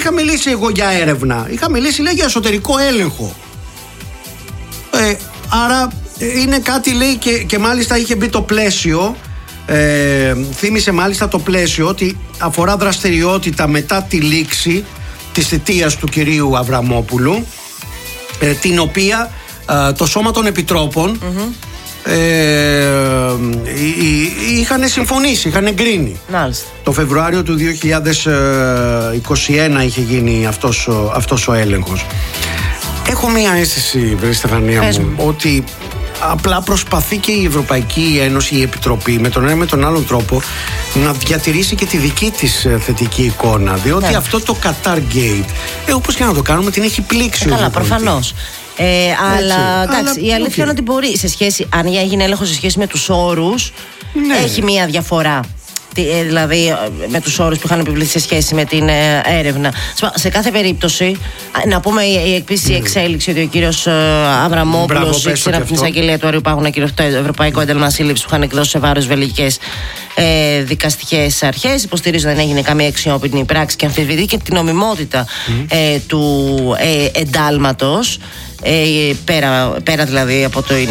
είχα μιλήσει εγώ για έρευνα. Είχα μιλήσει, λέει, για εσωτερικό έλεγχο. Άρα είναι κάτι, λέει, και μάλιστα είχε μπει το πλαίσιο. Θύμισε μάλιστα το πλαίσιο ότι αφορά δραστηριότητα μετά τη λήξη της θητείας του κυρίου Αβραμόπουλου, την οποία το Σώμα των Επιτρόπων είχαν συμφωνήσει, είχαν εγκρίνει. Μάλιστα. Το Φεβρουάριο του 2021 είχε γίνει αυτός ο έλεγχος. Έχω μία αίσθηση, βρε Στεφανία μου, ότι απλά προσπαθεί και η Ευρωπαϊκή Ένωση, η Επιτροπή, με τον ένα με τον άλλον τρόπο να διατηρήσει και τη δική της θετική εικόνα. Διότι αυτό το Qatar Gate, όπως και να το κάνουμε, την έχει πλήξει. Καλά, προφανώς. Αλλά εντάξει, η αλήθεια είναι ότι μπορεί, σε σχέση, αν έγινε έλεγχο σε σχέση με τους όρους, έχει μία διαφορά. Δηλαδή με τους όρους που είχαν επιβληθεί σε σχέση με την έρευνα. Σε κάθε περίπτωση, να πούμε επίσης η εξέλιξη ότι ο κύριος Αβραμόπουλος ήξερε από την εισαγγελία του Αριού Πάγου να κυρωθεί το Ευρωπαϊκό Ένταλμα Σύλληψης που είχαν εκδώσει σε βάρος βελγικές δικαστικές αρχές. Υποστηρίζει ότι δεν έγινε καμία αξιόπινη πράξη και αμφισβητεί και την νομιμότητα του εντάλματος. Πέρα δηλαδή από το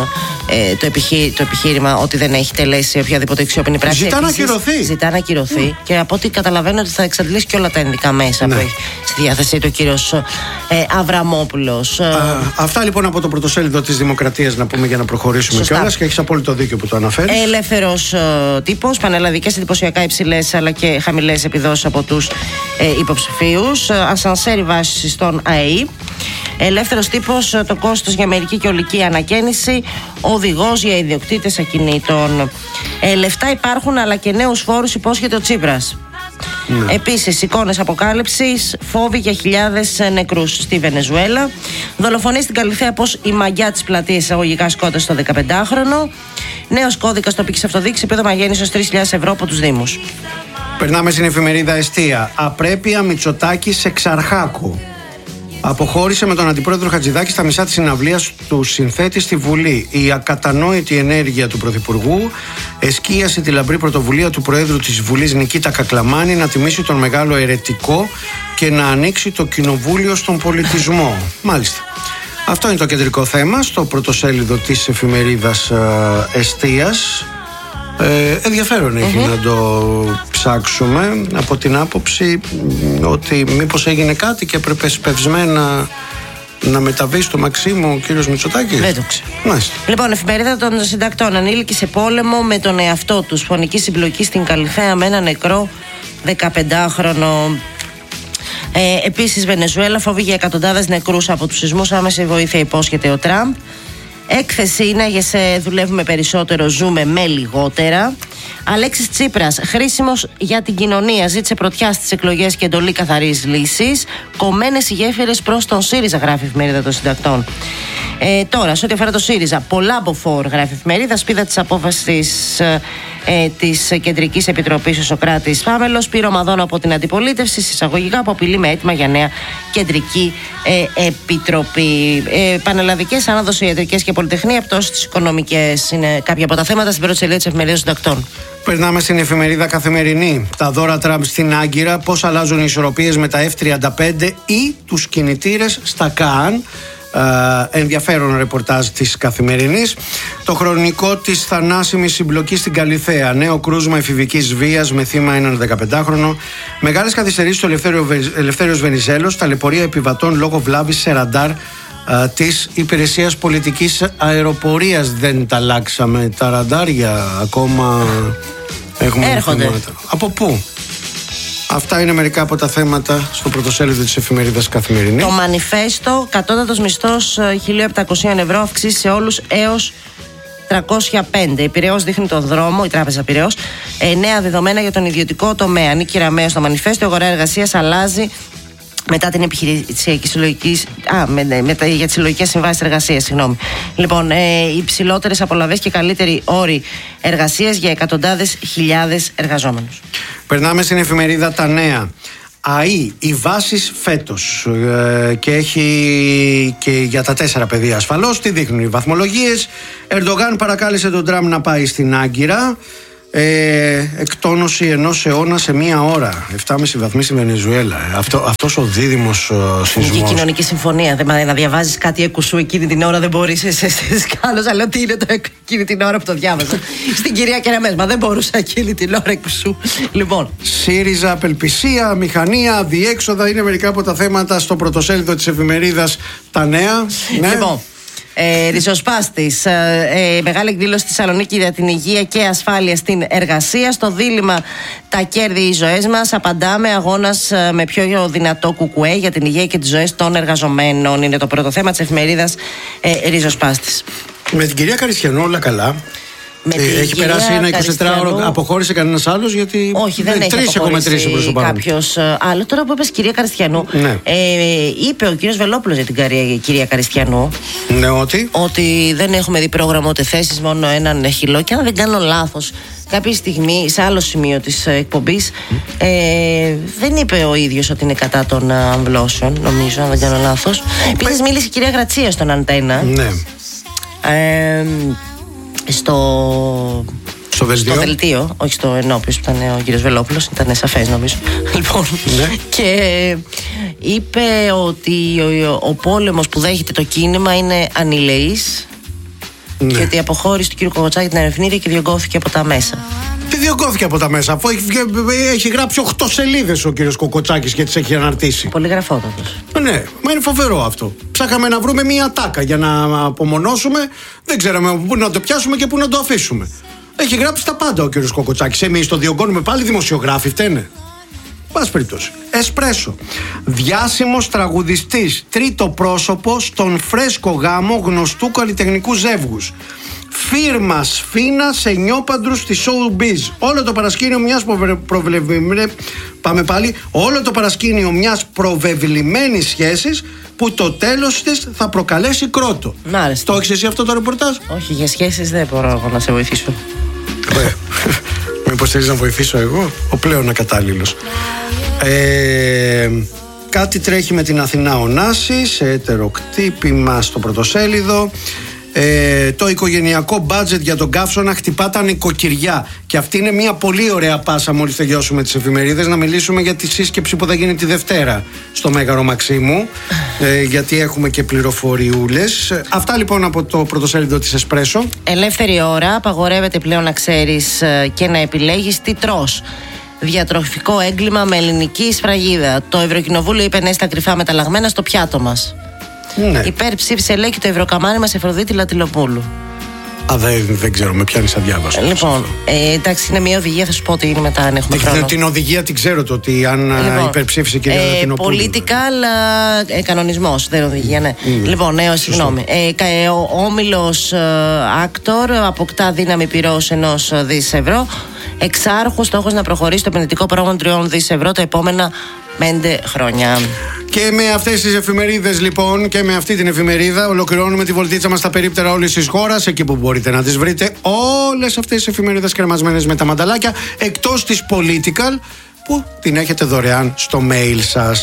επιχείρημα ότι δεν έχει τελέσει οποιαδήποτε αξιόπινη πράξη. Ζητά να ακυρωθεί. Και από ό,τι καταλαβαίνω ότι θα εξαντλήσει και όλα τα ενδικά μέσα που έχει στη διάθεσή του ο κύριος Αβραμόπουλος. Αυτά λοιπόν από το πρωτοσέλιδο της Δημοκρατίας, να πούμε, για να προχωρήσουμε κιόλας, και έχεις απόλυτο δίκιο που το αναφέρεις. Ελεύθερος τύπος, πανελλαδικές εντυπωσιακά υψηλές αλλά και χαμηλές επιδόσεις από τους υποψηφίους. Ασανσέρι βάση στον ΑΕΗ. Ελεύθερος τύπος, το κόστος για μερική και ολική ανακαίνιση, οδηγός για ιδιοκτήτες ακινήτων. Λεφτά υπάρχουν, αλλά και νέους φόρους υπόσχεται ο Τσίπρας. Επίσης, εικόνες αποκάλυψης, φόβοι για χιλιάδες νεκρούς στη Βενεζουέλα. Δολοφονεί στην Καλιθέα πως η μαγιά της πλατείας εισαγωγικά σκότωσε στο 15χρονο. Νέος κώδικας τοπικής αυτοδιοίκησης, επίδομα γέννησης 3.000 ευρώ από τους Δήμους. Περνάμε στην εφημερίδα Εστία. Απρέπεια Μητσοτάκη σε Ξαρχάκου. Αποχώρησε με τον αντιπρόεδρο Χατζηδάκη στα μισά της συναυλίας του συνθέτη στη Βουλή. Η ακατανόητη ενέργεια του Πρωθυπουργού εσκίασε τη λαμπρή πρωτοβουλία του Προέδρου της Βουλής Νικήτα Κακλαμάνη να τιμήσει τον μεγάλο αιρετικό και να ανοίξει το κοινοβούλιο στον πολιτισμό. Μάλιστα. Αυτό είναι το κεντρικό θέμα στο πρωτοσέλιδο της εφημερίδας Εστίας. Ενδιαφέρον έχει να το ψάξουμε, από την άποψη ότι μήπως έγινε κάτι και έπρεπε σπευσμένα να μεταβεί στο Μαξίμου ο κύριος Μητσοτάκης. Δεν το ξέρω. Λοιπόν, εφημερίδα των συντακτών. Ανήλικοι σε πόλεμο με τον εαυτό τους. Φωνική συμπλοκή στην Καλιθέα με ένα νεκρό 15χρονο. Επίσης, Βενεζουέλα, φόβη για εκατοντάδες νεκρούς από τους σεισμούς. Άμεση βοήθεια υπόσχεται ο Τραμπ. Έκθεση είναι δουλεύουμε περισσότερο, ζούμε με λιγότερα. Αλέξης Τσίπρας, χρήσιμος για την κοινωνία, ζήτησε πρωτιά στις εκλογές και εντολή καθαρής λύσης. Κομμένες οι γέφυρες προς τον ΣΥΡΙΖΑ, γράφει η εφημερίδα των συντακτών. Τώρα, σε ό,τι αφορά το ΣΥΡΙΖΑ, πολλά μποφόρ, γράφει η εφημερίδα. Σπίδα της απόφασης της Κεντρικής Επιτροπής ο Σωκράτης Πάμελος. Πυρομαδών από την αντιπολίτευση, εισαγωγικά αποπειλή με έτοιμα για νέα Κεντρική Επιτροπή. Πανελλαδικές, άνοδος ιατρικές και πολυτεχνία, πτώσεις στις οικονομικές είναι κάποια από τα θέματα στην πρώτη σελίδα της εφημερίδας των συντακτών. Περνάμε στην εφημερίδα Καθημερινή. Τα δώρα Τραμπ στην Άγκυρα, πώς αλλάζουν οι ισορροπίες με τα F-35 ή τους κινητήρες στα ΚΑΑΝ. Ενδιαφέρον ρεπορτάζ της Καθημερινής. Το χρονικό της θανάσιμης συμπλοκής στην Καλιθέα. Νέο κρούσμα εφηβικής βίας με θύμα έναν 15χρονο. Μεγάλες καθυστερήσεις στο Ελευθέριος Βενιζέλος. Ταλαιπωρία επιβατών λόγω βλάβης σε ραντάρ της Υπηρεσίας Πολιτικής Αεροπορίας. Δεν τα αλλάξαμε τα ραντάρια ακόμα. Έρχονται. Από πού? Αυτά είναι μερικά από τα θέματα στο πρωτοσέλιδο της εφημερίδας Καθημερινή. Το μανιφέστο, κατώτατος μισθός 1.700 ευρώ, αυξήσει σε όλους έως 305. Η Πειραιώς δείχνει τον δρόμο, η Τράπεζα Πειραιώς. Νέα δεδομένα για τον ιδιωτικό τομέα. Νίκη Ραμέως στο μανιφέστο, η αγορά εργασίας αλλάζει μετά την επιχειρησιακή συλλογική. Για τις συλλογικές συμβάσεις εργασίας, συγγνώμη. Λοιπόν, υψηλότερες απολαβές και καλύτεροι όροι εργασίας για εκατοντάδες χιλιάδες εργαζόμενους. Περνάμε στην εφημερίδα Τα Νέα. ΑΗ, οι βάσεις φέτος, και έχει και για τα 4 παιδεία ασφαλώς. Τι δείχνουν οι βαθμολογίες? Ερντογάν παρακάλεσε τον Τραμπ να πάει στην Άγκυρα. Εκτόνωση ενός αιώνα σε μία ώρα. 7,5 βαθμοί στη Βενεζουέλα. Αυτός ο δίδυμος σεισμός. Και κοινωνική συμφωνία. Να διαβάζεις κάτι εκουσού εκείνη την ώρα δεν μπορείς. Σκάλωσα, λέω τι είναι το εκείνη την ώρα που το διάβαζα. Στην κυρία Κεραμές. Μα δεν μπορούσα εκείνη την ώρα εκουσού. Λοιπόν. ΣΥΡΙΖΑ, απελπισία, μηχανία, διέξοδα είναι μερικά από τα θέματα στο πρωτοσέλιδο της εφημερίδας Τα Νέα. Ναι. Λοιπόν. Ριζοσπάστης, μεγάλη εκδήλωση στη Θεσσαλονίκη για την υγεία και ασφάλεια στην εργασία. Στο δίλημμα τα κέρδη οι ζωές μας. Απαντάμε, αγώνας με πιο δυνατό κουκουέ για την υγεία και τις ζωές των εργαζομένων. Είναι το πρώτο θέμα της εφημερίδας Ριζοσπάστης. Με την κυρία Καριστιανού όλα καλά. Έχει περάσει ένα 24ωρο, αποχώρησε κανένας άλλος? Γιατί όχι, δεν έχει αποχωρήσει κάποιος άλλο. Τώρα που είπες κυρία Καριστιανού, ναι. Είπε ο κύριος Βελόπουλος για την κυρία Καριστιανού, ναι, ότι δεν έχουμε δει πρόγραμμα ούτε θέσεις, μόνο έναν χυλό. Και αν δεν κάνω λάθος, κάποια στιγμή σε άλλο σημείο της εκπομπής δεν είπε ο ίδιος ότι είναι κατά των αμβλώσεων, νομίζω, αν δεν κάνω λάθος. Επίσης μίλησε η κυρία Γρατσία στον Αντένα. Ναι. Στο δελτίο, όχι στο ενώπιος που ήταν ο κύριος Βελόπουλος, ήταν σαφές νομίζω. Λοιπόν, ναι. Και είπε ότι ο πόλεμος που δέχεται το κίνημα είναι ανηλεής, ναι. Και ότι η αποχώρηση του κύριου Κοκοτσάκη την ερευνήθηκε και διωγγώθηκε από τα μέσα. Τι διωγγώθηκε από τα μέσα, αφού έχει γράψει 8 σελίδες ο κύριος Κοκοτσάκης και τις έχει αναρτήσει. Πολύ γραφότατος. Ναι, μα είναι φοβερό αυτό. Ψάχαμε να βρούμε μία τάκα για να απομονώσουμε, δεν ξέραμε πού να το πιάσουμε και πού να το αφήσουμε. Έχει γράψει τα πάντα ο κύριος Κοκοτσάκης. Εμείς το διωγγώνουμε πάλι, δημοσιογράφοι φταίνε. Πάση περιπτώσει. Εσπρέσο. Διάσημος τραγουδιστής, τρίτο πρόσωπο στον φρέσκο γάμο γνωστού καλλιτεχνικού ζεύγους. Φίρμα σφίνα σε νιόπαντρους στη showbiz. Όλο το παρασκήνιο μιας όλο το παρασκήνιο μιας προβεβλημένης σχέσης που το τέλος της θα προκαλέσει κρότο. Το έχεις εσύ αυτό το ρεπορτάζ? Όχι, για σχέσεις δεν μπορώ να σε βοηθήσω. Μήπως θέλεις να βοηθήσω εγώ? Ο πλέον ακατάλληλος. Κάτι τρέχει με την Αθηνά Ωνάσης, ετεροκτύπημα στο πρωτοσέλιδο. Το οικογενειακό μπάτζετ για τον Καύσωνα χτυπά τα νοικοκυριά. Και αυτή είναι μια πολύ ωραία πάσα, μόλις τελειώσουμε τις εφημερίδες, να μιλήσουμε για τη σύσκεψη που θα γίνει τη Δευτέρα στο Μέγαρο Μαξίμου, γιατί έχουμε και πληροφοριούλες. Αυτά λοιπόν από το πρωτοσέλιδο της Εσπρέσο. Ελεύθερη ώρα, απαγορεύεται πλέον να ξέρεις και να επιλέγεις τι τρως. Διατροφικό έγκλημα με ελληνική σφραγίδα. Το Ευρωκοινοβούλιο είπε ναι στα κρυφά μεταλλαγμένα στο πιάτο μας. Ναι. Υπέρψήφισε, λέει, και το Ευρωκαμάρι μας Εφροδίτη Λατιλοπούλου. Δεν ξέρω, με πιάνεις αδιάβαστο. Λοιπόν, εντάξει, είναι μια οδηγία, θα σου πω τι είναι μετά, αν έχουμε χρόνο. Την οδηγία την ξέρω, το ότι αν υπερψήφισε η κυρία Λατιλοπούλου. Political κανονισμός, δεν οδηγία, ναι. Λοιπόν, ναι, συγγνώμη. Ο όμιλος Actor αποκτά δύναμη πυρός 1 δις ευρώ. Εξάρχου στόχος να προχωρήσει το επενδυτικό πρόγραμμα 3 δις ευρώ τα επόμενα 5 χρόνια. Και με αυτές τις εφημερίδες λοιπόν και με αυτή την εφημερίδα ολοκληρώνουμε τη βολτίτσα μας στα περίπτερα όλης της χώρας, εκεί που μπορείτε να τις βρείτε όλες αυτές τις εφημερίδες κρεμασμένες με τα μανταλάκια, εκτός της Political που την έχετε δωρεάν στο mail σας.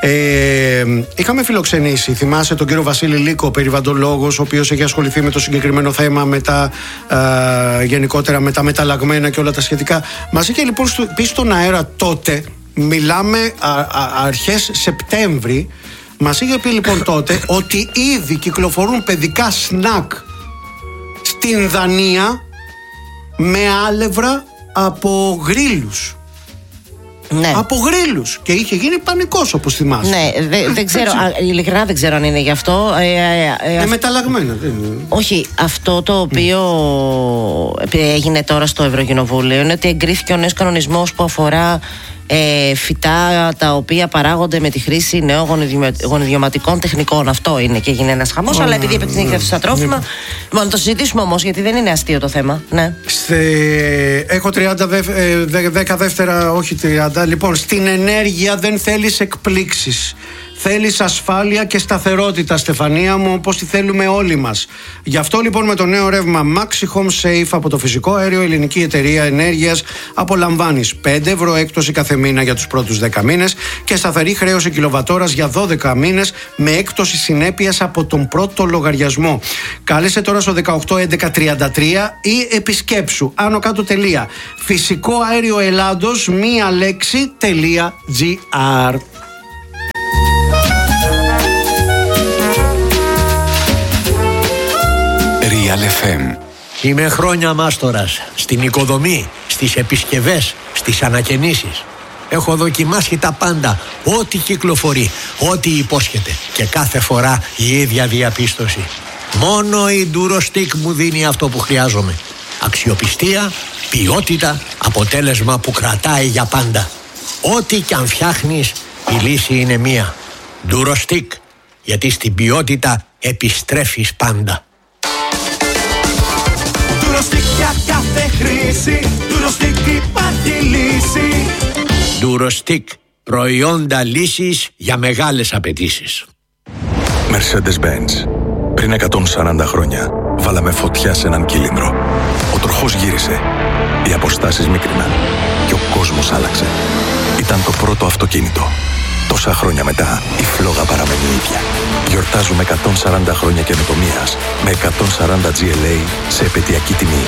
Είχαμε φιλοξενήσει, θυμάσαι, τον κύριο Βασίλη Λίκο, περιβαλλοντολόγος, ο οποίος έχει ασχοληθεί με το συγκεκριμένο θέμα, με τα γενικότερα με τα μεταλλαγμένα και όλα τα σχετικά. Μας είχε λοιπόν πει στον αέρα τότε, μιλάμε αρχές Σεπτέμβρη, μας είχε πει λοιπόν τότε ότι ήδη κυκλοφορούν παιδικά σνακ στην Δανία με άλευρα από γρίλους. Ναι. Από γρίλους. Και είχε γίνει πανικός, όπως θυμάσαι. Ναι, δεν ξέρω, ειλικρινά δεν ξέρω αν είναι γι' αυτό. Μεταλλαγμένα. Όχι, αυτό το οποίο έγινε τώρα στο Ευρωκοινοβούλιο είναι ότι εγκρίθηκε ο νέος κανονισμός που αφορά φυτά τα οποία παράγονται με τη χρήση νέων γονιδιωματικών τεχνικών. Αυτό είναι και έγινε ένας χαμός, αλλά επειδή επεκτείνηκε στα τρόφιμα, να το συζητήσουμε όμως, γιατί δεν είναι αστείο το θέμα. Ναι. Έχω 10 δεύτερα, όχι 30. Λοιπόν, στην ενέργεια δεν θέλεις εκπλήξεις. Θέλεις ασφάλεια και σταθερότητα, Στεφανία μου, όπως τη θέλουμε όλοι μας. Γι' αυτό λοιπόν με το νέο ρεύμα Maxi Home Safe από το φυσικό αέριο Ελληνική Εταιρεία Ενέργειας απολαμβάνεις 5 ευρώ έκπτωση κάθε μήνα για τους πρώτους 10 μήνες και σταθερή χρέωση κιλοβατόρας για 12 μήνες με έκπτωση συνέπειας από τον πρώτο λογαριασμό. Κάλεσε τώρα στο 181133 ή επισκέψου άνω κάτω τελεία φυσικό αέριο Ελλάδος μία λέξη.gr. Real FM. Είμαι χρόνια μάστορας στην οικοδομή, στις επισκευές, στις ανακαινήσεις. Έχω δοκιμάσει τα πάντα, ό,τι κυκλοφορεί, ό,τι υπόσχεται και κάθε φορά η ίδια διαπίστωση. Μόνο η Durostick μου δίνει αυτό που χρειάζομαι. Αξιοπιστία, ποιότητα, αποτέλεσμα που κρατάει για πάντα. Ό,τι κι αν φτιάχνεις, η λύση είναι μία. Durostick, γιατί στην ποιότητα επιστρέφεις πάντα. Durostick για κάθε χρήση, Durostick υπάρχει λύση. Durostick, προϊόντα λύσης για μεγάλες απαιτήσεις. Mercedes-Benz. Πριν 140 χρόνια βάλαμε φωτιά σε έναν κύλινδρο. Ο τροχός γύρισε, οι αποστάσεις μίκρυναν και ο κόσμος άλλαξε. Ήταν το πρώτο αυτοκίνητο. Τόσα χρόνια μετά η φλόγα παραμένει ίδια. Γιορτάζουμε 140 χρόνια καινοτομίας με 140 GLA σε επαιτειακή τιμή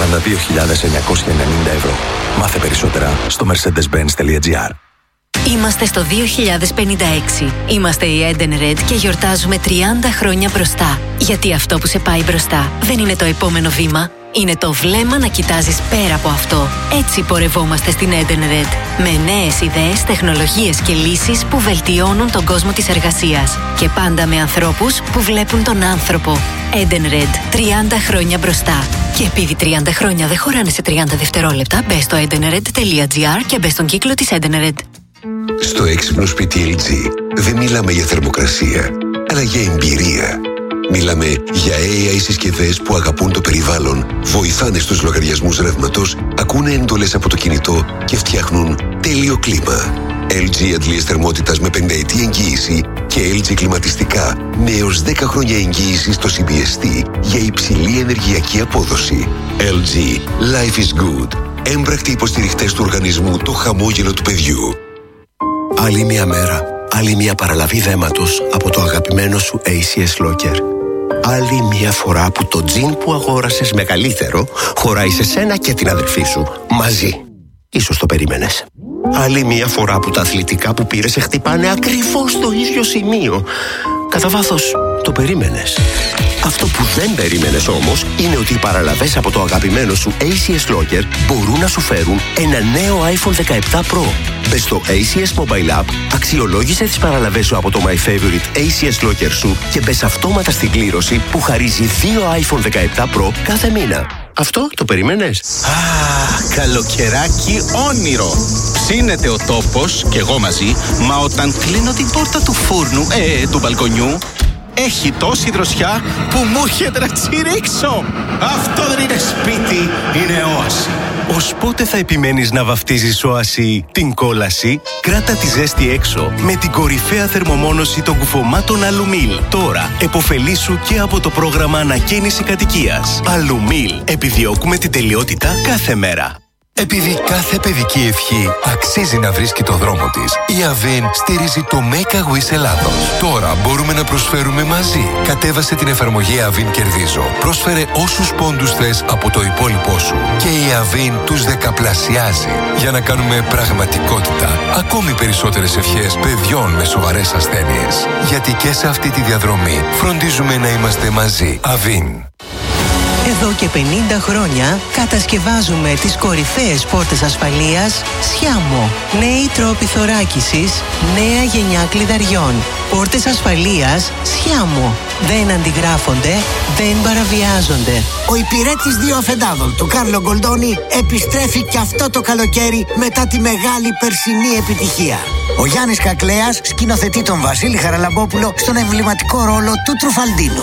42.990 ευρώ. Μάθε περισσότερα στο mercedes-benz.gr. Είμαστε στο 2056. Είμαστε η Eden Red και γιορτάζουμε 30 χρόνια μπροστά. Γιατί αυτό που σε πάει μπροστά δεν είναι το επόμενο βήμα. Είναι το βλέμμα να κοιτάζεις πέρα από αυτό. Έτσι πορευόμαστε στην Eden Red. Με νέες ιδέες, τεχνολογίες και λύσεις που βελτιώνουν τον κόσμο της εργασίας. Και πάντα με ανθρώπους που βλέπουν τον άνθρωπο. Eden Red. 30 χρόνια μπροστά. Και επειδή 30 χρόνια δεν χωράνε σε 30 δευτερόλεπτα, μπες στο edenred.gr και μπες στον κύκλο της Eden Red. Στο έξυπνο σπίτι LG δεν μιλάμε για θερμοκρασία, αλλά για εμπειρία. Μιλάμε για AI συσκευές που αγαπούν το περιβάλλον, βοηθάνε στους λογαριασμούς ρεύματος, ακούνε εντολές από το κινητό και φτιάχνουν τέλειο κλίμα. LG αντλίες θερμότητας με 5ετή εγγύηση και LG κλιματιστικά με έως 10 χρόνια εγγύηση στο CBST για υψηλή ενεργειακή απόδοση. LG. Life is good. Έμπρακτοι υποστηριχτές του οργανισμού Το Χαμόγελο του Παιδιού. Άλλη μια μέρα, άλλη μια παραλαβή δέματος από το αγαπημένο σου ACS Locker. Άλλη μια φορά που το τζιν που αγόρασες μεγαλύτερο χωράει σε σένα και την αδερφή σου μαζί. Ίσως το περίμενες. Άλλη μια φορά που τα αθλητικά που πήρες σε χτυπάνε ακριβώς στο ίδιο σημείο. Κατά βάθος το περίμενες. Αυτό που δεν περίμενες όμως είναι ότι οι παραλαβές από το αγαπημένο σου ACS Locker μπορούν να σου φέρουν ένα νέο iPhone 17 Pro. Μπες στο ACS Mobile App, αξιολόγησε τις παραλαβές σου από το My Favorite ACS Locker σου και μπες αυτόματα στην κλήρωση που χαρίζει 2 iPhone 17 Pro κάθε μήνα. Αυτό το περίμενες? Καλοκαιράκι όνειρο. Ψήνεται ο τόπος και εγώ μαζί, μα όταν κλείνω την πόρτα του φούρνου, του μπαλκονιού, έχει τόση δροσιά που μου έρχεται να τσιρίξω. Αυτό δεν είναι σπίτι, είναι όαση. Ως πότε θα επιμένεις να βαφτίζεις όαση την κόλαση? Κράτα τη ζέστη έξω με την κορυφαία θερμομόνωση των κουφωμάτων Αλουμίλ. Τώρα εποφελήσου και από το πρόγραμμα ανακαίνιση κατοικίας. Αλουμίλ. Επιδιώκουμε την τελειότητα κάθε μέρα. Επειδή κάθε παιδική ευχή αξίζει να βρίσκει το δρόμο της, η Avin στηρίζει το Make a Wish Ελλάδος. Τώρα μπορούμε να προσφέρουμε μαζί. Κατέβασε την εφαρμογή Avin Κερδίζω. Πρόσφερε όσους πόντους θες από το υπόλοιπό σου και η Avin τους δεκαπλασιάζει για να κάνουμε πραγματικότητα ακόμη περισσότερες ευχές παιδιών με σοβαρές ασθένειες. Γιατί και σε αυτή τη διαδρομή φροντίζουμε να είμαστε μαζί. Avin. Εδώ και 50 χρόνια κατασκευάζουμε τις κορυφαίες πόρτες ασφαλείας Sciamo. Νέοι τρόποι θωράκισης, νέα γενιά κλειδαριών. Πόρτες ασφαλείας Sciamo. Δεν αντιγράφονται, δεν παραβιάζονται. Ο υπηρέτης 2 αφεντάδων, του Κάρλο Γκολντόνι, επιστρέφει και αυτό το καλοκαίρι μετά τη μεγάλη περσινή επιτυχία. Ο Γιάννης Κακλέας σκηνοθετεί τον Βασίλη Χαραλαμπόπουλο στον εμβληματικό ρόλο του Τρουφαλντίνο.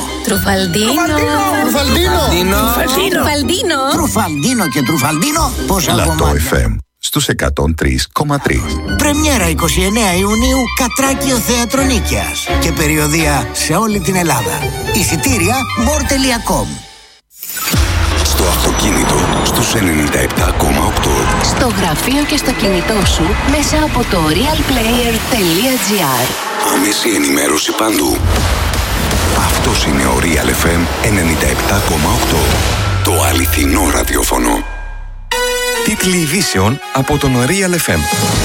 Τρουφαλντίνο και Τρουφαλντίνο, πόσα Λατό κομμάτια. FM. στους 103,3. Πρεμιέρα 29 Ιουνίου, Κατράκιο Θέατρο Νίκαιας και περιοδεία σε όλη την Ελλάδα. Εισιτήρια more.com. Στο αυτοκίνητο στους 97,8. Στο γραφείο και στο κινητό σου μέσα από το realplayer.gr. Άμεση ενημέρωση παντού. Αυτός είναι ο Real FM 97,8. Το αληθινό ραδιόφωνο. Τίτλοι ειδήσεων από τον Real FM.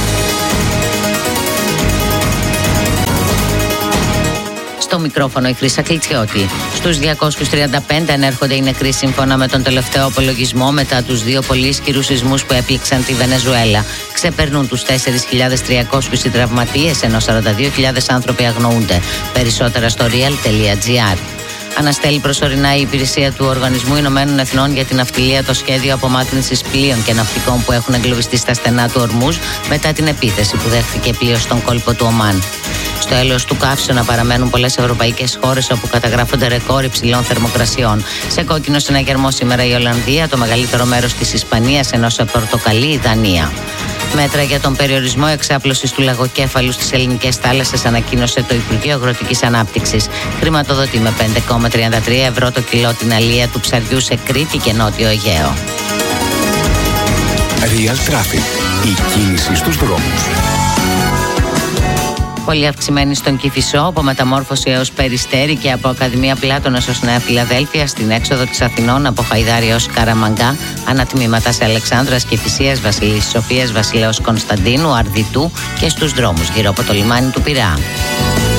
Στο μικρόφωνο η Χρύσα Κλιτσιώτη. Στους 235 ανέρχονται οι νεκροί σύμφωνα με τον τελευταίο απολογισμό μετά τους 2 πολύ ισχυρούς σεισμούς που έπληξαν τη Βενεζουέλα. Ξεπερνούν τους 4.300 οι τραυματίες, ενώ 42.000 άνθρωποι αγνοούνται. Περισσότερα στο real.gr. Αναστέλει προσωρινά η υπηρεσία του Οργανισμού Ηνωμένων Εθνών για την Ναυτιλία το σχέδιο απομάκρυνσης πλοίων και ναυτικών που έχουν εγκλωβιστεί στα στενά του Ορμούζ μετά την επίθεση που δέχθηκε πλοίο στον κόλπο του Ομάν. Στο έλεος του καύσωνα παραμένουν πολλές ευρωπαϊκές χώρες όπου καταγράφονται ρεκόρ υψηλών θερμοκρασιών. Σε κόκκινο συναγερμό σήμερα η Ολλανδία, το μεγαλύτερο μέρος της Ισπανίας, ενώ σε πορτοκαλί η Δανία. Μέτρα για τον περιορισμό εξάπλωσης του λαγοκέφαλου στις ελληνικές θάλασσες ανακοίνωσε το Υπουργείο Αγροτικής Ανάπτυξης. Χρηματοδοτεί με 5,33 ευρώ το κιλό την αλεία του ψαριού σε Κρήτη και Νότιο Αιγαίο. Real Traffic. Η κίνηση στους δρόμους. Πολύ αυξημένη στον Κηφισό, από Μεταμόρφωση έως Περιστέρι και από Ακαδημία Πλάτωνας ως Νέα Φιλαδέλφια, στην έξοδο της Αθηνών από Χαϊδάρη έως Καραμαγκά, ανατμήματα σε Αλεξάνδρας και Κηφισίας, Βασιλής Σοφίας, Βασιλέως Κωνσταντίνου, Αρδιτού και στους δρόμους γύρω από το λιμάνι του Πειραιά.